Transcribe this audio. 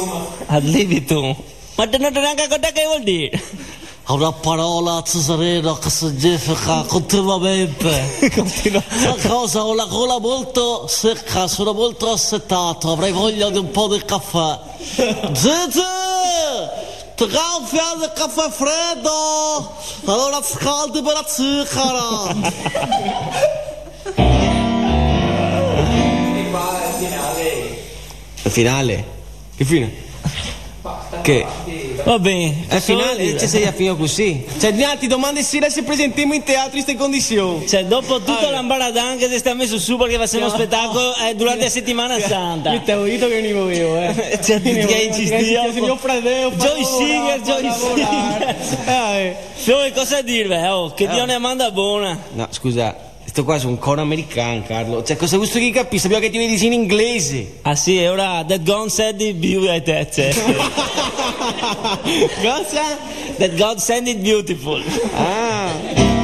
Ad libitum. Ma non neanche con te che vuol dire? Una parola Cesarino che significa continuamente. Una cosa, una gola molto secca, sono molto assetato, avrei voglia di un po' di caffè. Gigi! Ti gonfia del caffè freddo! Allora scaldi per la zucchero! Il finale? Che fine? Che? Va bene. Al finale ci sei a fine così. Cioè, niente domande sera se presentiamo in teatro in queste condizioni. Cioè, dopo tutto l'ambaradan che si sta messo su perché facciamo spettacolo durante la settimana santa. Io ti avevo detto che venivo io, Cioè, che insistia. Mio fratello. Joy Singer. Poi cosa dirvi? Oh, che Dio ne manda buona. No, scusa. Sto qua su un coro americano, Carlo. Cioè, cosa vuoi che capisci? Sappiamo che ti vedi in inglese. Ah sì, e ora That God Said It Beautiful. Cosa? That God Said It Beautiful. Ah.